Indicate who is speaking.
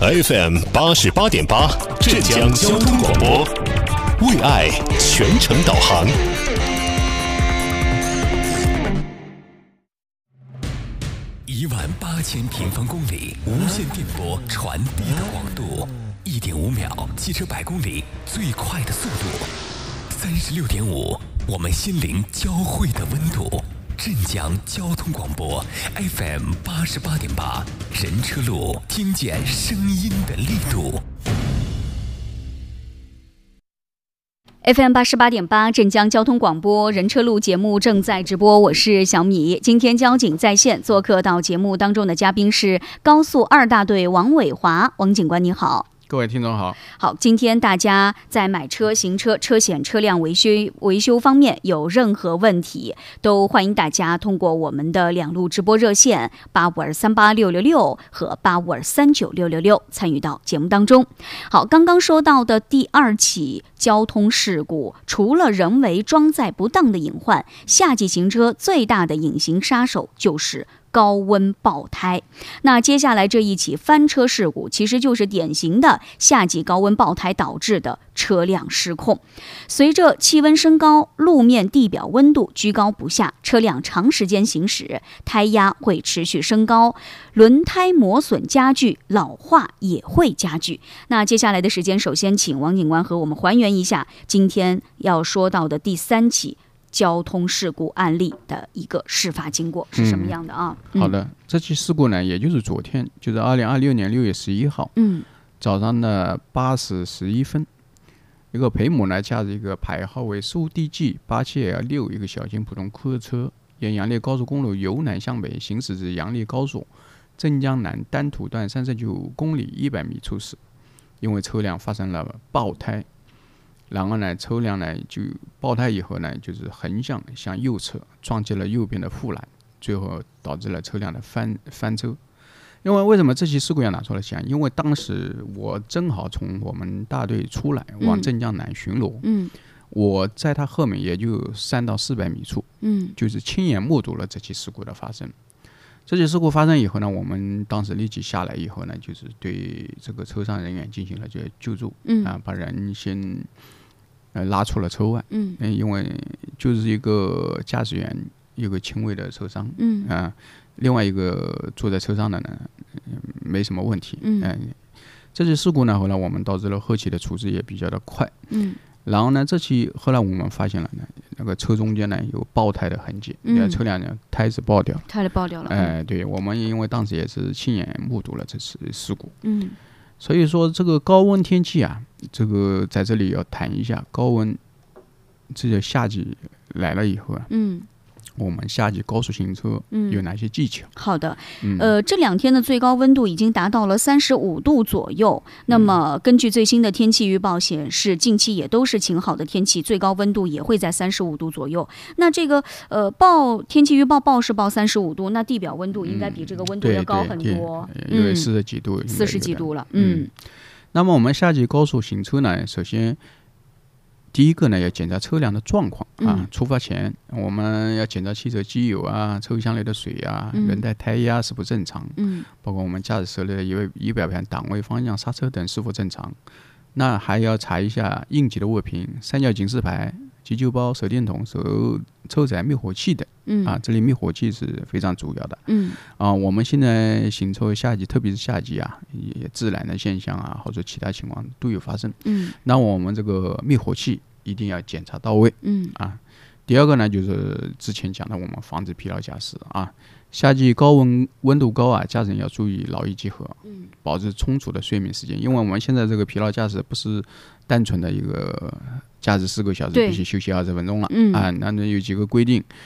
Speaker 1: FM 88.8浙江交通广播，为爱全程导航。18000平方公里无线电波传递的广度，1.5秒汽车100公里最快的速度，36.5我们心灵交汇的温度。镇江交通广播 FM 88.8，人车路，听见声音的力度。
Speaker 2: FM 88.8镇江交通广播人车路节目正在直播，我是小米。今天交警在线做客到节目当中的嘉宾是高速2大队王伟华，王警官你好。
Speaker 3: 各位听众好。
Speaker 2: 好，今天大家在买车、行车、车险、车辆维修方面有任何问题，都欢迎大家通过我们的2路直播热线85238666和85239666参与到节目当中。好，刚刚说到的第2起交通事故，除了人为装载不当的隐患，夏季行车最大的隐形杀手就是高温爆胎。那接下来这一起翻车事故其实就是典型的夏季高温爆胎导致的车辆失控。随着气温升高，路面地表温度居高不下，车辆长时间行驶，胎压会持续升高，轮胎磨损加剧，老化也会加剧。那接下来的时间，首先请王警官和我们还原一下今天要说到的第3起交通事故案例的一个事发经过是什么样的啊？
Speaker 3: 好的，这起事故呢，也就是昨天，就是2026年6月11号，早上的8时11分，一个裴某呢驾着一个牌号为苏 DG87L6 一个小型普通客车，沿杨烈高速公路由南向北行驶至杨烈高速镇江南单途段39公里100米处时，因为车辆发生了爆胎。然后呢，车辆呢就爆胎以后呢，就是横向向右侧撞击了右边的护栏，最后导致了车辆的翻车。因为什么这起事故要拿出来讲？因为当时我正好从我们大队出来往镇江南巡逻，我在他后面也就300到400米处，就是亲眼目睹了这起事故的发生。这起事故发生以后呢，我们当时立即下来以后呢，就是对这个车上人员进行了这个救助，把人先拉出了车外，因为就是一个驾驶员有个轻微的受伤，另外一个坐在车上的呢，没什么问题，这起事故呢，后来我们导致了后期的处置也比较的快，然后呢，这期后来我们发现了呢，那个车中间呢有爆胎的痕迹，车辆呢胎子爆掉，对，我们因为当时也是亲眼目睹了这次事故，所以说这个高温天气啊，这个在这里要谈一下高温，这个夏季来了以后啊，我们夏季高速行车有哪些技巧？
Speaker 2: 好的，这2天的最高温度已经达到了35度左右。那么根据最新的天气预报显示，近期也都是晴好的天气，最高温度也会在35度左右。那这个天气预报报是报35度，那地表温度应该比这个温度要高很多，
Speaker 3: 因为40几度
Speaker 2: ，40几度了。
Speaker 3: 那么我们夏季高速行车呢，首先第一个呢，要检查车辆的状况啊。出发前，我们要检查汽车机油啊、抽箱内的水啊、轮胎胎压是否正常，包括我们驾驶手里的仪表盘、档位、方向、刹车等是否正常。那还要查一下应急的物品、三角警示牌、急救包、手电筒、抽载灭火器等。这里灭火器是非常主要的。我们现在行车夏季，特别是夏季啊，也自燃的现象啊，或者其他情况都有发生。那我们这个灭火器一定要检查到位。第二个呢，就是之前讲的，我们防止疲劳驾驶啊。夏季温度高啊，驾驶人要注意劳逸结合，保持充足的睡眠时间。因为我们现在这个疲劳驾驶不是单纯的一个驾驶4个小时必须休息20分钟了，那有几个规定，